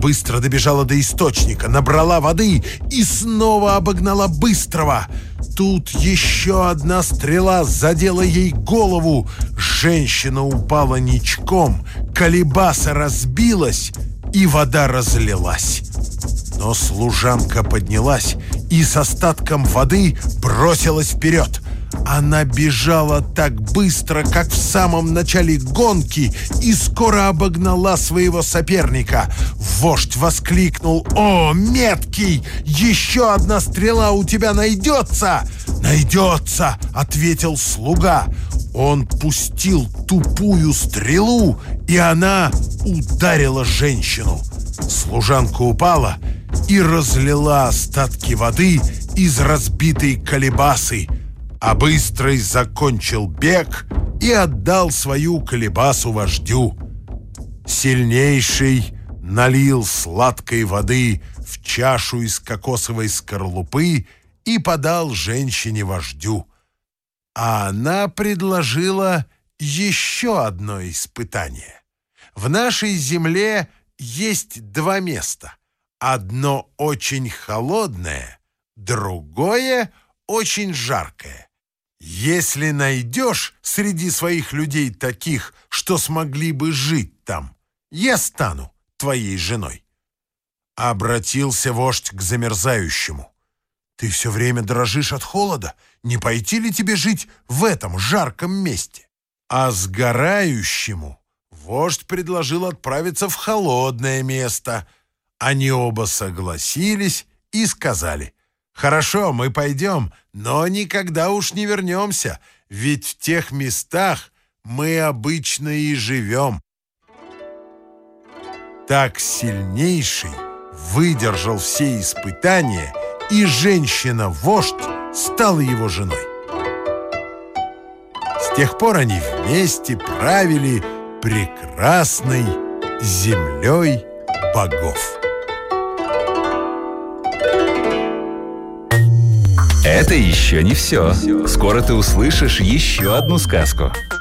быстро добежала до источника, набрала воды и снова обогнала Быстрого. Тут еще одна стрела задела ей голову. Женщина упала ничком, колебаса разбилась, и вода разлилась. Но служанка поднялась и с остатком воды бросилась вперед. Она бежала так быстро, как в самом начале гонки, и скоро обогнала своего соперника. Вождь воскликнул: «О, меткий! Еще одна стрела у тебя найдется!» «Найдется!» — ответил слуга. Он пустил тупую стрелу, и она ударила женщину. Служанка упала и разлила остатки воды из разбитой колебасы, а Быстрый закончил бег и отдал свою колебасу вождю. Сильнейший налил сладкой воды в чашу из кокосовой скорлупы и подал женщине-вождю. А она предложила еще одно испытание. В нашей земле есть два места. Одно очень холодное, другое очень жаркое. Если найдешь среди своих людей таких, что смогли бы жить там, я стану твоей женой. Обратился вождь к замерзающему. Ты все время дрожишь от холода. Не пойти ли тебе жить в этом жарком месте? А сгорающему вождь предложил отправиться в холодное место. Они оба согласились и сказали: «Хорошо, мы пойдем, но никогда уж не вернемся, ведь в тех местах мы обычно и живем». Так сильнейший выдержал все испытания, и женщина-вождь стала его женой. С тех пор они вместе правили прекрасной землей богов. Это еще не все. Скоро ты услышишь еще одну сказку.